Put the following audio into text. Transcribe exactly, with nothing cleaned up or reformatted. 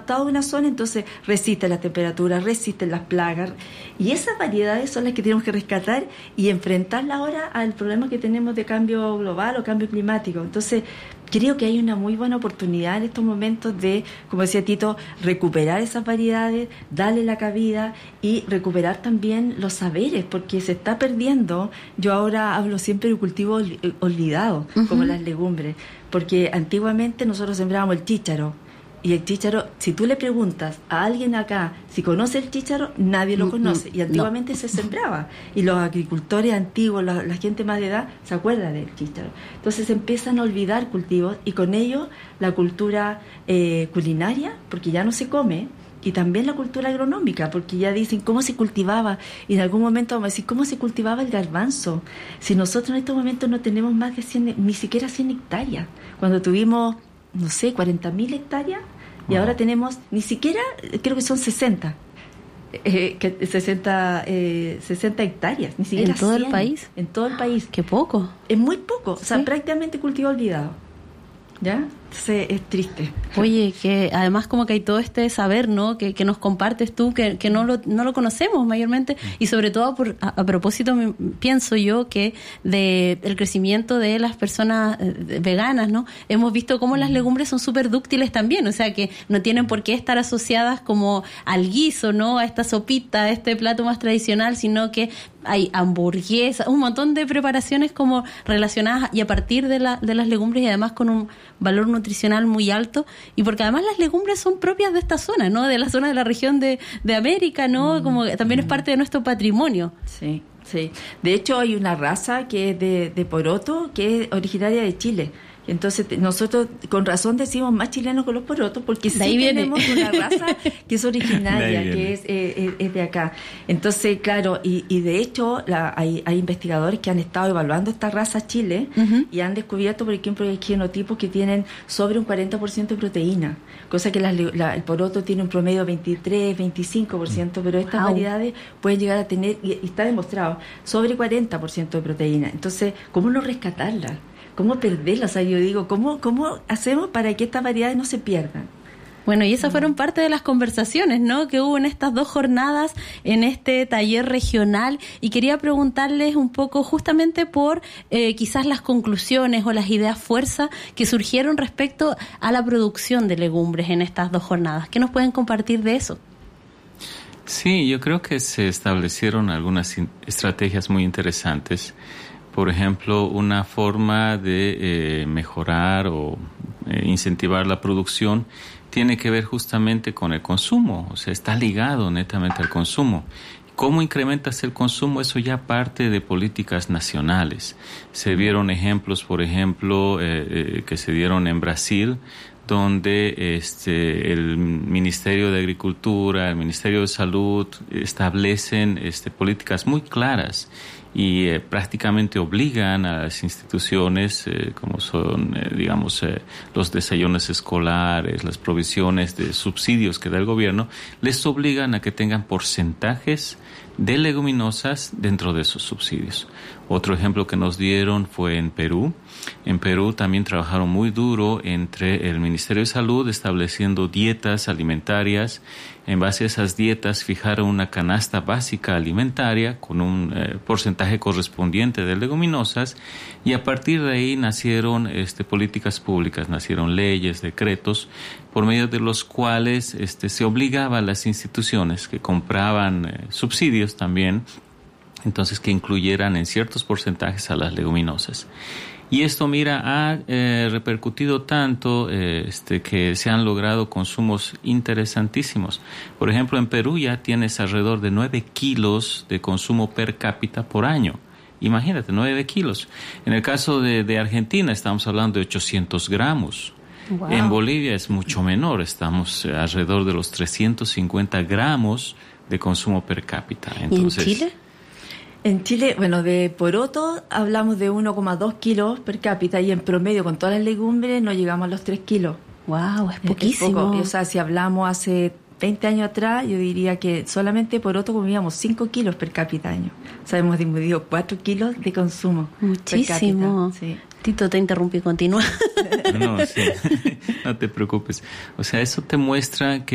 adaptado a una zona, entonces resisten las temperaturas, resisten las plagas, y esas variedades son las que tenemos que rescatar y enfrentarlas ahora al problema que tenemos de cambio global o cambio climático. Entonces creo que hay una muy buena oportunidad en estos momentos de, como decía Tito, recuperar esas variedades, darle la cabida y recuperar también los saberes, porque se está perdiendo. Yo ahora hablo siempre de cultivos olvidados, uh-huh. como las legumbres, porque antiguamente nosotros sembrábamos el chícharo, y el chícharo, si tú le preguntas a alguien acá si conoce el chícharo, nadie lo conoce, y antiguamente no. se sembraba, y los agricultores antiguos, la, la gente más de edad, se acuerda del chícharo. Entonces se empiezan a olvidar cultivos, y con ello la cultura eh, culinaria, porque ya no se come, y también la cultura agronómica, porque ya dicen cómo se cultivaba, y en algún momento vamos a decir cómo se cultivaba el garbanzo, si nosotros en estos momentos no tenemos más de cien, ni siquiera cien hectáreas, cuando tuvimos, no sé, cuarenta mil hectáreas, y wow. ahora tenemos, ni siquiera, creo que son sesenta, eh, que sesenta, eh, sesenta hectáreas, ni siquiera ¿En todo cien, el país? En todo el país. ¡Qué poco! Es muy poco, ¿Sí? O sea, prácticamente cultivo olvidado. ¿Ya? Entonces es triste. Oye, que además como que hay todo este saber, ¿no? Que, que nos compartes tú, que, que no lo no lo conocemos mayormente, y sobre todo por a, a propósito me, pienso yo que de el crecimiento de las personas eh, veganas, ¿no? Hemos visto cómo las legumbres son súper dúctiles también, o sea que no tienen por qué estar asociadas como al guiso, ¿no? A esta sopita, a este plato más tradicional, sino que hay hamburguesas, un montón de preparaciones como relacionadas y a partir de, la, de las legumbres, y además con un valor nutricional muy alto, y porque además las legumbres son propias de esta zona, ¿no? De la zona de la región de, de América, ¿no? Mm. Como también es parte de nuestro patrimonio. Sí, sí. De hecho hay una raza que es de, de poroto, que es originaria de Chile. Entonces nosotros con razón decimos más chilenos que los porotos, porque sí tenemos una raza que es originaria, que es, eh, es de acá. Entonces, claro, y, y de hecho la, hay, hay investigadores que han estado evaluando esta raza Chile, uh-huh. y han descubierto, por ejemplo, hay genotipos que tienen sobre un cuarenta por ciento de proteína, cosa que la, la, el poroto tiene un promedio de veintitrés, veinticinco por ciento, pero estas wow. variedades pueden llegar a tener, y, y está demostrado, sobre cuarenta por ciento de proteína. Entonces, ¿cómo no rescatarlas? ¿Cómo perderlas? O sea, yo digo, ¿cómo, ¿cómo hacemos para que estas variedades no se pierdan? Bueno, y esas fueron parte de las conversaciones, ¿no?, que hubo en estas dos jornadas, en este taller regional, y quería preguntarles un poco justamente por eh, quizás las conclusiones o las ideas fuerza que surgieron respecto a la producción de legumbres en estas dos jornadas. ¿Qué nos pueden compartir de eso? Sí, yo creo que se establecieron algunas in- estrategias muy interesantes. Por ejemplo, una forma de eh, mejorar o eh, incentivar la producción tiene que ver justamente con el consumo, o sea, está ligado netamente al consumo. ¿Cómo incrementas el consumo? Eso ya parte de políticas nacionales. Se vieron ejemplos, por ejemplo, eh, eh, que se dieron en Brasil, donde este, el Ministerio de Agricultura, el Ministerio de Salud establecen este, políticas muy claras y eh, prácticamente obligan a las instituciones, eh, como son, eh, digamos, eh, los desayunos escolares, las provisiones de subsidios que da el gobierno, les obligan a que tengan porcentajes de leguminosas dentro de esos subsidios. Otro ejemplo que nos dieron fue en Perú. En Perú también trabajaron muy duro entre el Ministerio de Salud estableciendo dietas alimentarias. En base a esas dietas fijaron una canasta básica alimentaria con un eh, porcentaje correspondiente de leguminosas, y a partir de ahí nacieron este, políticas públicas, nacieron leyes, decretos, por medio de los cuales este, se obligaba a las instituciones que compraban eh, subsidios también, entonces que incluyeran en ciertos porcentajes a las leguminosas. Y esto, mira, ha eh, repercutido tanto eh, este, que se han logrado consumos interesantísimos. Por ejemplo, en Perú ya tienes alrededor de nueve kilos de consumo per cápita por año. Imagínate, nueve kilos. En el caso de, de Argentina estamos hablando de ochocientos gramos. Wow. En Bolivia es mucho menor, estamos eh, alrededor de los trescientos cincuenta gramos de consumo per cápita. Entonces, ¿y en Chile? En Chile, bueno, de poroto hablamos de uno coma dos kilos per cápita, y en promedio con todas las legumbres no llegamos a los tres kilos. Wow, es poquísimo. Es poco. O sea, si hablamos hace veinte años atrás, yo diría que solamente poroto comíamos cinco kilos per cápita año. O sea, hemos disminuido cuatro kilos de consumo. Muchísimo. Per cápita. Sí. Tito, te interrumpí, continúa. No, sí. No te preocupes. O sea, eso te muestra que